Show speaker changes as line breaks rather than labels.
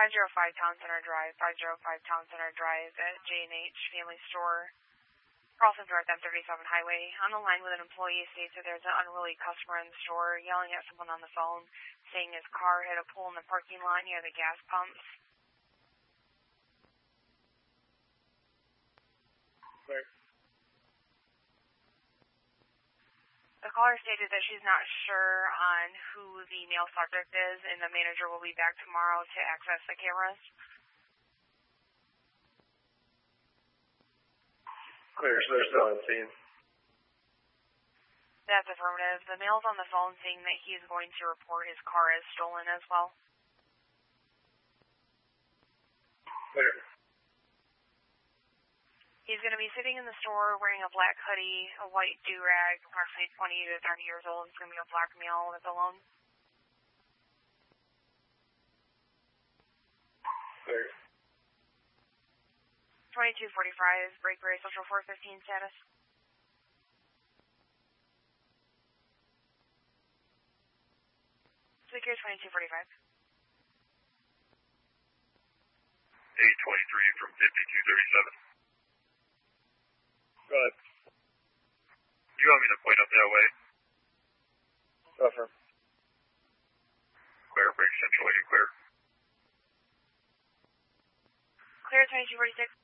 505 Town Center Drive, 505 Town Center Drive at J&H Family Store, Carlson North M37 Highway. On the line with an employee states that there's an unruly customer in the store yelling at someone on the phone, saying his car hit a pole in the parking lot near the gas pumps.
Clear.
The caller stated that she's not sure on who the male subject is, and the manager will be back tomorrow to access the cameras.
Clear, so they're still on scene.
That's affirmative. The male's on the phone saying that he's going to report his car as stolen as well.
Clear.
He's going to be sitting in the store wearing a black hoodie, a white do-rag, approximately 20 to 30 years old. It's going to be a black male with a loan.
Clear.
2245, Breakaway Social 415 status. Secure 2245.
823 from 5237.
Go ahead.
You want me to point up that way?
Buffer.
Clear, break central 8, clear.
Clear 2246.